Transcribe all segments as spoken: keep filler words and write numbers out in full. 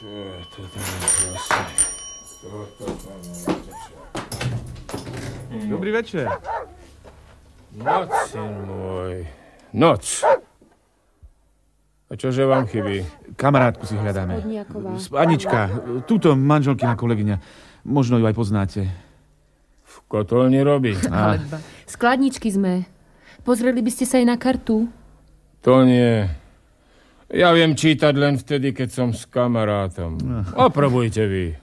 Dobrý večer. Noc, syn môj. Noc. A čože vám chybí? Kamarátku si hľadáme. Anička, túto manželkina kolegyňa. Možno ju aj poznáte. V kotolni robí. A... Skladničky sme. Pozreli by ste sa aj na kartu? To nie. Ja viem čítať len vtedy, keď som s kamarátom. Oprobujte vy.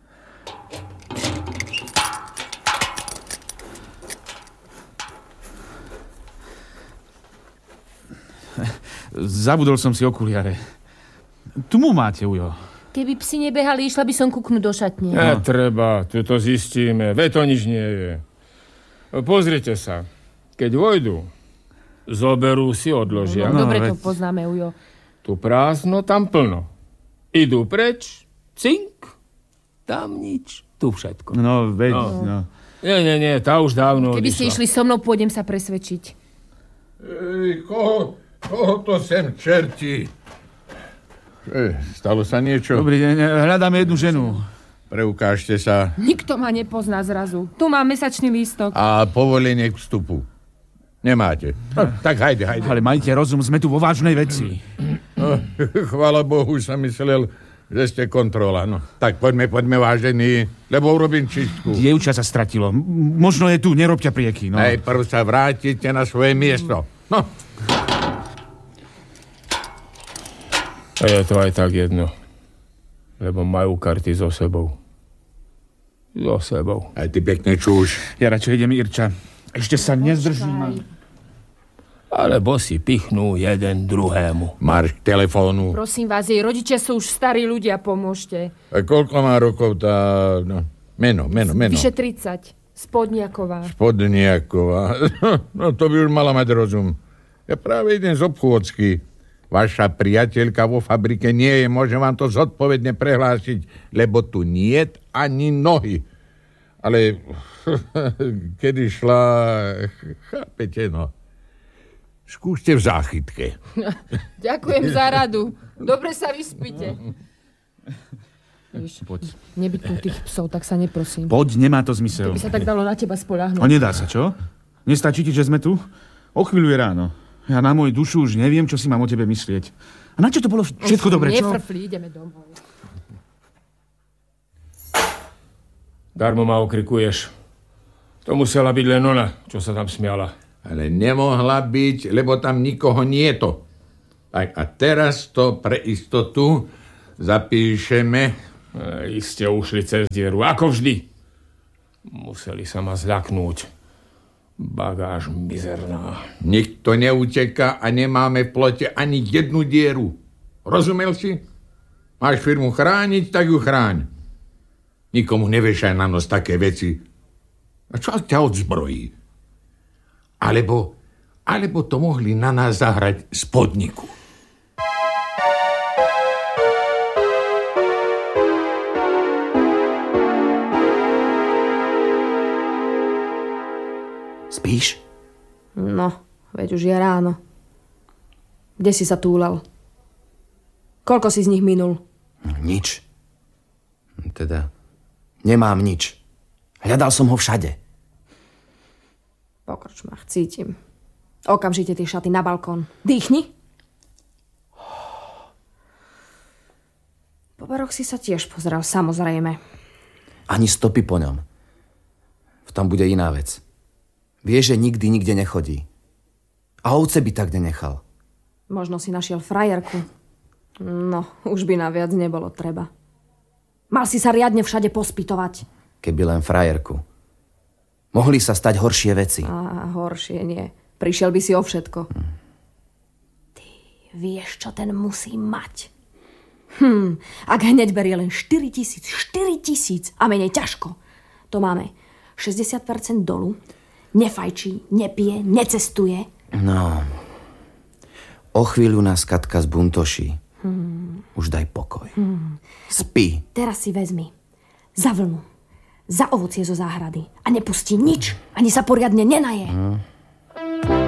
Zabudol som si okuliare. Tu mu máte, ujo. Keby psi nebehali, išla by som kúknuť do šatne. Netreba, tu to zistíme. Veď to nič nie je. Pozrite sa. Keď vojdu, zoberú si, odložia. No, dobre to poznáme, ujo. Tu prázdno, tam plno. Idú preč, cink, tam nič, tu všetko. No, veď, no. no. Nie, nie, nie, tá už dávno Keby odišla. ste išli so mnou, pôjdem sa presvedčiť. Ej, koho, koho to sem čerti? E, stalo sa niečo? Dobrý deň, hľadáme jednu ženu. Preukážte sa. Nikto ma nepozná zrazu. Tu mám mesačný lístok. A povolenie k vstupu. Nemáte. No, tak hajde, hajde. Ale majte rozum, sme tu vo vážnej veci. No, chvála Bohu, už som myslel, že ste kontrola. No, tak poďme, poďme, vážení, lebo urobím čistku. Dievča sa stratilo. M- možno je tu, nerobte prieky. No. Najprv sa vrátite na svoje miesto. No. A je to aj tak jedno. Lebo majú karty so sebou. So sebou. Aj ty pekne čúš. Ja radšej idem, Irča. Ešte sa nezdržím. Alebo si pichnú jeden druhému. Marš k telefónu. Prosím vás, jej rodičia sú už starí ľudia, pomôžte. A koľko má rokov tá... No, meno, meno, meno. Vyše tridsať. Spodniaková. Spodniaková. No to by už mala mať rozum. Ja práve idem z obchôdzky. Vaša priateľka vo fabrike nie je, môžem vám to zodpovedne prehlásiť, lebo tu niet ani nohy. Ale kedy šla, chápete, no. Skúste v záchytke. Ďakujem za radu. Dobre sa vyspíte. Víš, Poď. nebytnú tých psov, tak sa neprosím. Poď, nemá to zmysel. To by sa tak dalo na teba spoľahnúť. No nedá sa, čo? Nestačí ti, že sme tu? O chvíľu je ráno. Ja na moju dušu už neviem, čo si mám o tebe myslieť. A na čo to bolo všetko Už dobre, čo? Nefrfli, ideme domov. Darmo ma okrikuješ. To musela byť len ona, čo sa tam smiala. Ale nemohla byť, lebo tam nikoho nie je to. Tak a teraz to pre istotu zapíšeme. E, iste ušli cez dieru, ako vždy. Museli sa ma zľaknúť. Bagáž mizerná. Nikto neuteká a nemáme v plote ani jednu dieru. Rozumel si? Máš firmu chrániť, tak ju chráň. Nikomu nevešaj na nos také veci. A čo ťa odzbrojí? Alebo, alebo to mohli na nás zahrať z podniku. Spíš? No, veď už je ráno. Kde si sa túlal? Koľko si z nich minul? Nič. Teda, nemám nič. Hľadal som ho všade. Po krčmách cítim. Okamžite tie šaty na balkón. Dýchni. Po baroch si sa tiež pozrel, samozrejme. Ani stopy po ňom. V tom bude iná vec. Vie, že nikdy nikde nechodí. A ovce by tak nenechal. Možno si našiel frajerku. No, už by na viac nebolo treba. Mal si sa riadne všade pospytovať. Keby len frajerku. Mohli sa stať horšie veci. A horšie nie. Prišiel by si o všetko. Hm. Ty vieš, čo ten musí mať. Hm, ak hneď berie len štyri tisíc, štyri tisíc a menej ťažko. To máme šesťdesiat percent dolu. Nefajčí, nepije, necestuje. No, o chvíľu nás Katka zbuntoší. Hmm. Už daj pokoj. Hmm. Spí. Teraz si vezmi za vlnu, za ovocie zo záhrady a nepustí nič, ani sa poriadne nenaje. Hmm.